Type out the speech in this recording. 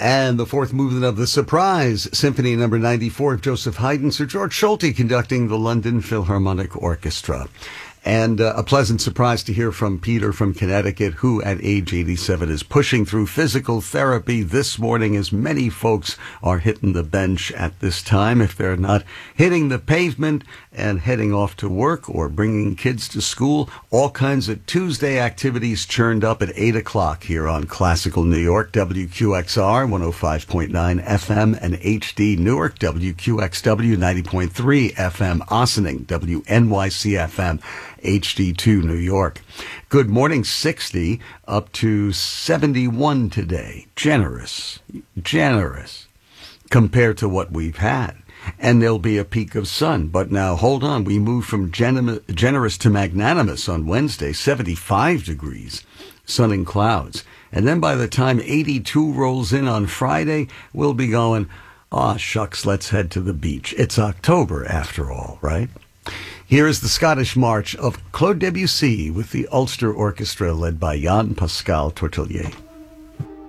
And the fourth movement of the Surprise Symphony number 94 of Joseph Haydn, Sir George Solti conducting the London Philharmonic Orchestra. And a pleasant surprise to hear from Peter from Connecticut, who at age 87 is pushing through physical therapy this morning, as many folks are hitting the bench at this time. If they're not hitting the pavement and heading off to work or bringing kids to school, all kinds of Tuesday activities churned up at 8 o'clock here on Classical New York, WQXR 105.9 FM and HD Newark, WQXW 90.3 FM Ossining, WNYC FM HD2 New York. Good morning, 60 up to 71 today. Generous compared to what we've had. And there'll be a peak of sun. But now, hold on, we move from generous to magnanimous on Wednesday, 75 degrees, sun and clouds. And then by the time 82 rolls in on Friday, we'll be going, shucks, let's head to the beach. It's October after all, right? Here is the Scottish March of Claude Debussy with the Ulster Orchestra led by Jan Pascal Tortelier.